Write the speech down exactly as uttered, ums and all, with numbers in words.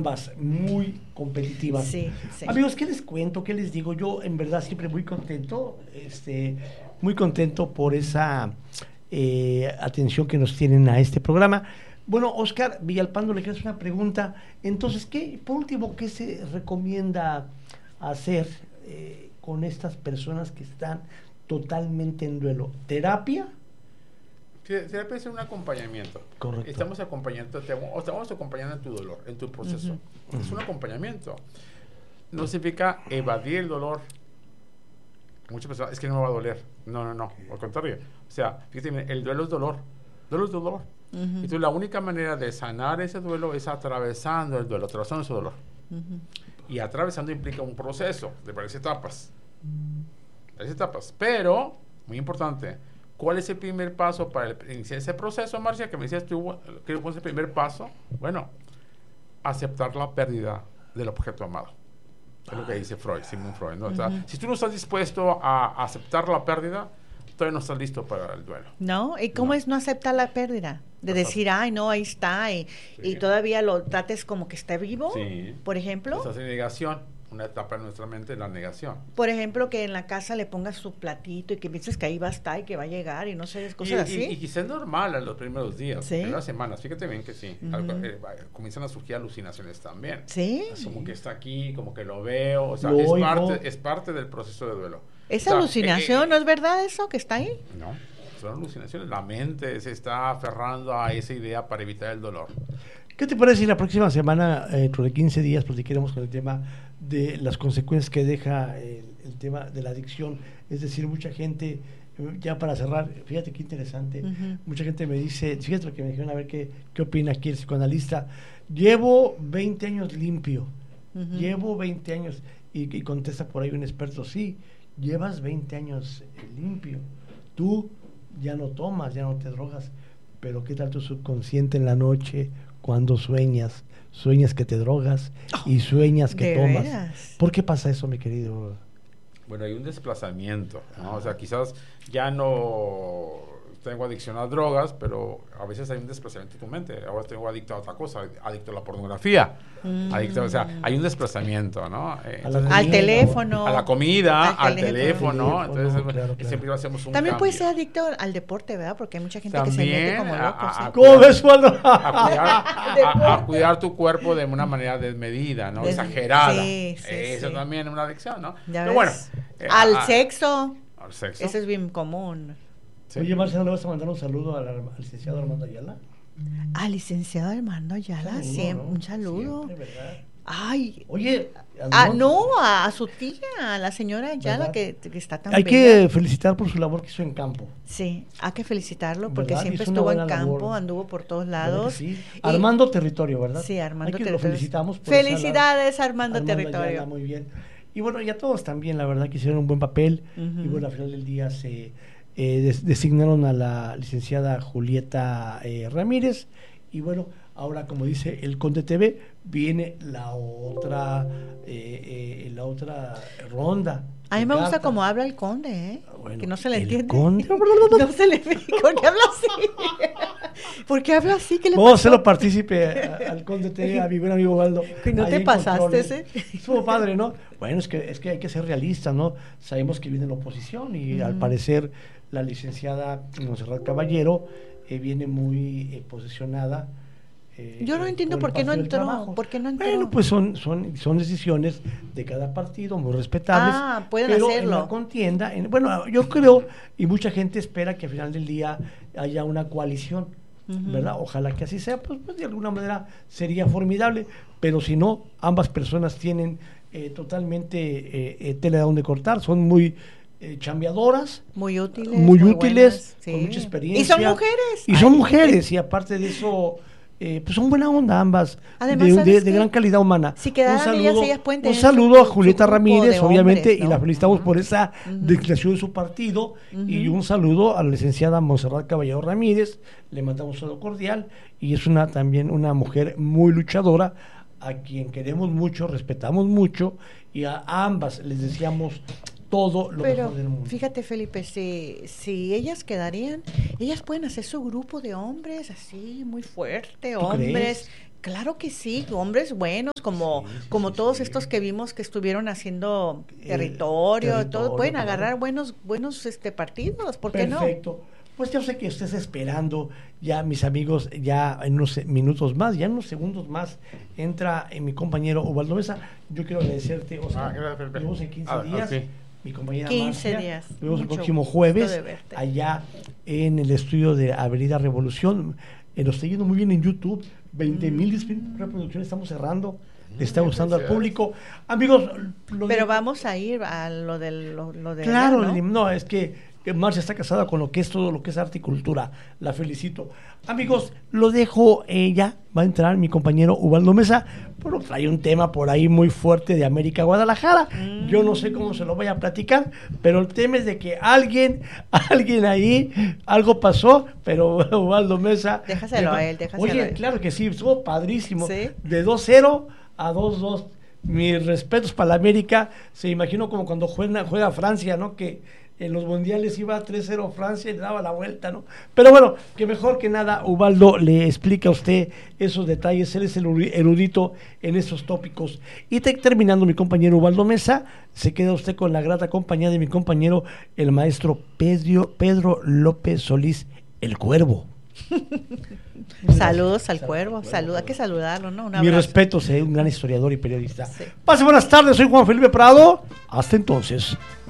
ambas muy competitivas. Sí, sí. Amigos, ¿qué les cuento? ¿Qué les digo? Yo en verdad siempre muy contento, este, muy contento por esa eh, atención que nos tienen a este programa. Bueno, Oscar Villalpando, le quiero hacer una pregunta. Entonces, ¿qué, por último, qué se recomienda hacer eh, con estas personas que están totalmente en duelo? ¿Terapia? Terapia es un acompañamiento. Correcto. Estamos acompañando, te, estamos acompañando en tu dolor, en tu proceso. Uh-huh. Es un acompañamiento. No significa evadir el dolor. Muchas personas, es que no me va a doler. No, no, no. Al contrario. O sea, fíjate, el duelo es dolor. Dolor es dolor. Uh-huh. Entonces, la única manera de sanar ese duelo es atravesando el duelo, atravesando ese dolor. Uh-huh. Y atravesando implica un proceso de varias etapas. Varias etapas. Pero, muy importante, ¿cuál es el primer paso para iniciar ese proceso, Marcia? Que me decías tú, ¿qué es el primer paso? Bueno, aceptar la pérdida del objeto amado. Es lo que dice Freud, Sigmund Freud, ¿no? Uh-huh. O sea, si tú no estás dispuesto a aceptar la pérdida, todavía no estás listo para el duelo. ¿No? ¿Y cómo no. es no aceptar la pérdida? De decir, ay, no, ahí está, y, sí. y todavía lo trates como que está vivo, sí. por ejemplo. Estás en negación. Una etapa en nuestra mente es la negación. Por ejemplo, que en la casa le pongas su platito y que pienses que ahí va a estar y que va a llegar y no sé, cosas y, así. Y, y quizás es normal en los primeros días, ¿Sí? en primeras semanas. Fíjate bien que sí. Uh-huh. Algo, eh, comienzan a surgir alucinaciones también. Sí. Es como que está aquí, como que lo veo. O sea, es parte, es parte del proceso de duelo. ¿Esa o sea, alucinación eh, eh, no es verdad eso que está ahí? No, son alucinaciones. La mente se está aferrando a esa idea para evitar el dolor. ¿Qué te parece si la próxima semana, eh, dentro de quince días, platiquemos con el tema de las consecuencias que deja el, el tema de la adicción? Es decir, mucha gente, ya para cerrar, fíjate qué interesante, uh-huh. mucha gente me dice, fíjate lo que me dijeron, a ver qué, qué opina aquí el psicoanalista. Llevo veinte años limpio, uh-huh. llevo veinte años, y, y contesta por ahí un experto, sí, llevas veinte años limpio, tú ya no tomas, ya no te drogas, pero ¿qué tal tu subconsciente en la noche? Cuando sueñas, sueñas que te drogas y sueñas que tomas. Veras? ¿Por qué pasa eso, mi querido? Bueno, hay un desplazamiento, ¿no? O sea, quizás ya no tengo adicción a drogas, pero a veces hay un desplazamiento en tu mente. Ahora tengo adicto a otra cosa, adicto a la pornografía. Mm. Adicto, o sea, hay un desplazamiento, ¿no? Eh, entonces, al teléfono. A la comida, al, al teléfono. teléfono. Entonces, claro, claro. siempre hacemos un También cambio. puede ser adicto al deporte, ¿verdad? Porque hay mucha gente También, que se mete como loco. A, ¿sí? a, ¿Cómo ves, Waldo? A cuidar, a, a cuidar tu cuerpo de una manera desmedida, ¿no? Des, Exagerada. Sí, sí, Eso sí. también es una adicción, ¿no? Ya Pero ves. bueno. Eh, al a, sexo. Al sexo. Eso es bien común. Sí. Oye, Marcelo, ¿le vas a mandar un saludo al, al licenciado Armando Ayala? Al licenciado Armando Ayala, saludo, siempre, ¿no? Un saludo. Siempre, ¿verdad? Ay. Oye. Ah, no, a, a su tía, a la señora Ayala, que, que está tan Hay bella. que felicitar por su labor que hizo en campo. Sí, hay que felicitarlo porque ¿verdad? siempre Hizo estuvo en campo, labor. Anduvo por todos lados. Sí? Y, Armando Territorio, ¿verdad? Sí, Armando hay que Territorio. Lo felicitamos por Felicidades, Armando, Armando Territorio. Ayala, muy bien. Y bueno, y a todos también, la verdad, que hicieron un buen papel. Uh-huh. Y bueno, al final del día se eh, des- designaron a la licenciada Julieta eh, Ramírez. Y bueno, ahora, como dice el Conde T V, viene la otra eh, eh, la otra ronda. A mí me gusta cómo habla el Conde, ¿eh? Bueno, que no se le el entiende. Conde. No se le ¿Por qué habla así? ¿Por qué habla así? ¿Qué le Vamos pasó? a hacerlo partícipe a- al Conde T V, a mi buen amigo Waldo. Que no Ahí te en pasaste controles. ese. Estuvo padre, ¿no? Bueno, es que, es que hay que ser realistas, ¿no? Sabemos que viene la oposición y Uh-huh. al parecer la licenciada Montserrat Caballero eh, viene muy eh, posicionada. eh, Yo no entiendo por qué no entró. ¿Por qué no entró? Bueno, pues son, son, son decisiones de cada partido, muy respetables. Ah, pueden pero hacerlo. en la contienda, en- bueno, yo creo, y mucha gente espera que al final del día haya una coalición, Ujú. ¿verdad? Ojalá que así sea, pues, pues de alguna manera sería formidable, pero si no, ambas personas tienen eh, totalmente eh, eh, tela de donde cortar, son muy eh, chambeadoras, Muy útiles. muy, útiles, buenas, sí. con mucha experiencia. Y son mujeres. Y son Ay. mujeres, y aparte de eso, eh, pues son buena onda ambas, Además, de, ¿sabes de, de qué? gran calidad humana. Si quedaran un saludo, ellas, ellas pueden un tener saludo su- a Julieta su grupo Ramírez, de obviamente, hombres, y ¿no? la felicitamos Ujú. por esa Ujú. declaración de su partido, Ujú. y un saludo a la licenciada Montserrat Caballero Ramírez, le mandamos un saludo cordial, y es una también una mujer muy luchadora, a quien queremos mucho, respetamos mucho, y a ambas les deseamos todo lo Pero mejor del mundo. fíjate, Felipe, si, si ellas quedarían, ellas pueden hacer su grupo de hombres así, muy fuerte, ¿Tú hombres crees? Claro que sí, hombres buenos, como, sí, sí, como sí, todos sí. estos que vimos que estuvieron haciendo territorio, territorio todo, pueden claro. agarrar buenos, buenos este partidos, ¿por qué no? Perfecto. Pues yo sé que estés esperando, ya mis amigos, ya en unos minutos más, ya en unos segundos más, entra en mi compañero Ubaldo Mesa. Yo quiero agradecerte, Oscar, ah, nos vemos en quince ah, días. Okay. Mi compañera quince Marcia, días. Nos vemos el próximo jueves, allá en el estudio de Avenida Revolución. Eh, nos está yendo muy bien en YouTube, veinte mil mm. reproducciones, estamos cerrando. Le está gustando al público. Amigos, lo pero de... vamos a ir a lo del lo, lo de claro, allá, ¿no? no, es que Marcia está casada con lo que es todo lo que es arte y cultura. La felicito. Amigos, lo dejo, eh, ya va a entrar mi compañero Ubaldo Mesa, pero trae un tema por ahí muy fuerte de América Guadalajara. Mm. Yo no sé cómo se lo voy a platicar, pero el tema es de que alguien, alguien ahí, algo pasó, pero Ubaldo Mesa... Déjaselo a él, déjaselo Oye, a él. Claro que sí, estuvo padrísimo. ¿Sí? De dos cero a dos dos. Mis respetos para la América. Se imaginó como cuando juega, juega Francia, ¿no? Que en los mundiales iba tres cero Francia y le daba la vuelta, ¿no? Pero bueno, que mejor que nada Ubaldo le explica a usted esos detalles. Él es el erudito en esos tópicos. Y te, terminando, mi compañero Ubaldo Mesa, se queda usted con la grata compañía de mi compañero, el maestro Pedro, Pedro López Solís, el Cuervo. Saludos al Cuervo, salud, hay que saludarlo, ¿no? Un Mi respeto, es un gran historiador y periodista. Sí. Pase buenas tardes, soy Juan Felipe Prado. Hasta entonces.